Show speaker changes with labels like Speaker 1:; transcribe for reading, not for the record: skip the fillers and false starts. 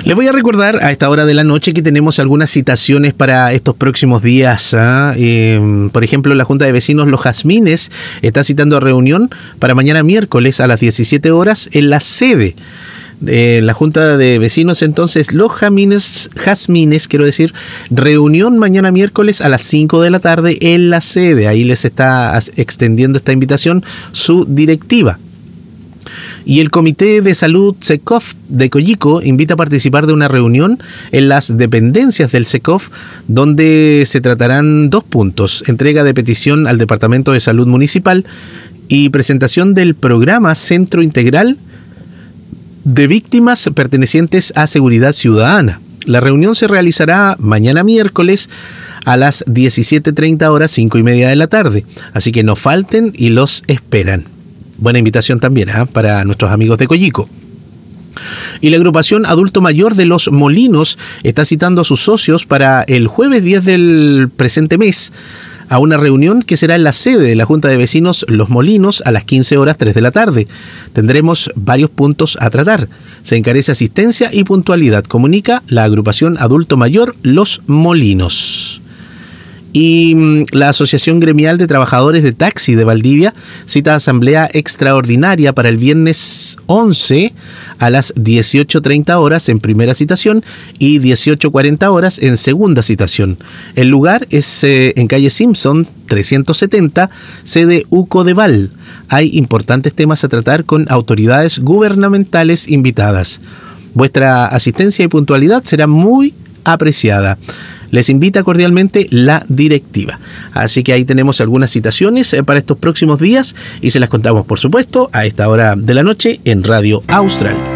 Speaker 1: Les voy a recordar a esta hora de la noche que tenemos algunas citaciones para estos próximos días. Por ejemplo, la Junta de Vecinos Los Jazmines está citando a reunión para mañana miércoles a las 17 horas en la sede. La Junta de Vecinos, entonces, Los Jazmines, reunión mañana miércoles a las 5 de la tarde en la sede. Ahí les está extendiendo esta invitación su directiva. Y el Comité de Salud SECOF de Coyico invita a participar de una reunión en las dependencias del SECOF, donde se tratarán 2 puntos: entrega de petición al Departamento de Salud Municipal y presentación del programa Centro Integral de Víctimas pertenecientes a Seguridad Ciudadana. La reunión se realizará mañana miércoles a las 17:30 horas, 5:30 de la tarde. Así que no falten y los esperan. Buena invitación también para nuestros amigos de Coyico. Y la agrupación Adulto Mayor de Los Molinos está citando a sus socios para el jueves 10 del presente mes a una reunión que será en la sede de la Junta de Vecinos Los Molinos a las 15 horas 3 de la tarde. Tendremos varios puntos a tratar. Se encarece asistencia y puntualidad, comunica la agrupación Adulto Mayor Los Molinos. Y la Asociación Gremial de Trabajadores de Taxi de Valdivia cita asamblea extraordinaria para el viernes 11 a las 18:30 horas en primera citación y 18:40 horas en segunda citación. El lugar es en calle Simpson 370, sede UCO de Val. Hay importantes temas a tratar con autoridades gubernamentales invitadas. Vuestra asistencia y puntualidad será muy apreciada. Les invita cordialmente la directiva. Así que ahí tenemos algunas citaciones para estos próximos días y se las contamos, por supuesto, a esta hora de la noche en Radio Austral.